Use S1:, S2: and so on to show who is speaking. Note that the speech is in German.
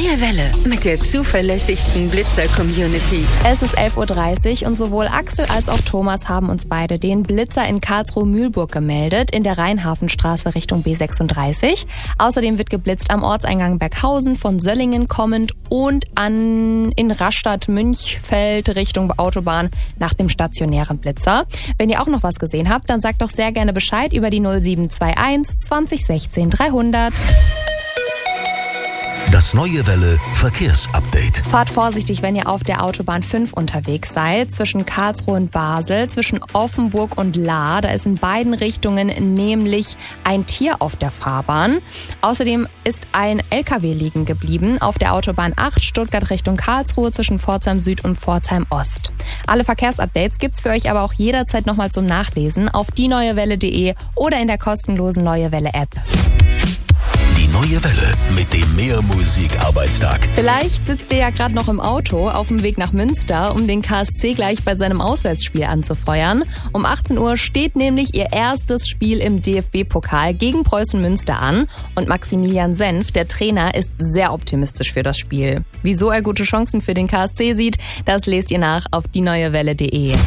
S1: Neue Welle mit der zuverlässigsten Blitzer-Community.
S2: Es ist 11.30 Uhr und sowohl Axel als auch Thomas haben uns beide den Blitzer in Karlsruhe-Mühlburg gemeldet, in der Rheinhafenstraße Richtung B36. Außerdem wird geblitzt am Ortseingang Berghausen von Söllingen kommend und in Rastatt-Münchfeld Richtung Autobahn nach dem stationären Blitzer. Wenn ihr auch noch was gesehen habt, dann sagt doch sehr gerne Bescheid über die 0721 20 16 300.
S3: Das Neue Welle Verkehrsupdate.
S2: Fahrt vorsichtig, wenn ihr auf der Autobahn 5 unterwegs seid, zwischen Karlsruhe und Basel, zwischen Offenburg und Lahr. Da ist in beiden Richtungen nämlich ein Tier auf der Fahrbahn. Außerdem ist ein LKW liegen geblieben auf der Autobahn 8 Stuttgart Richtung Karlsruhe zwischen Pforzheim Süd und Pforzheim Ost. Alle Verkehrsupdates gibt's für euch aber auch jederzeit nochmal zum Nachlesen auf dieneuewelle.de oder in der kostenlosen Neue Welle App.
S3: Die Neue Welle mit dem Mehr-Musik-Arbeitstag.
S2: Vielleicht sitzt ihr ja gerade noch im Auto auf dem Weg nach Münster, um den KSC gleich bei seinem Auswärtsspiel anzufeuern. Um 18 Uhr steht nämlich ihr erstes Spiel im DFB-Pokal gegen Preußen Münster an. Und Maximilian Senf, der Trainer, ist sehr optimistisch für das Spiel. Wieso er gute Chancen für den KSC sieht, das lest ihr nach auf dieneuewelle.de.